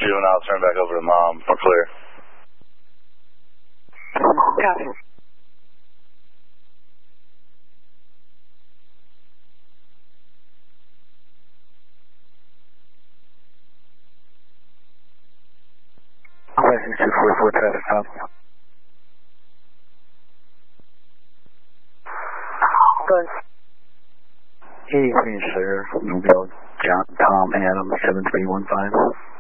and I'll turn back over to Mom for clear. Copy. Question 244 traffic stop. Good. 83, sir. Mobile, John, Tom, Adam, 7315.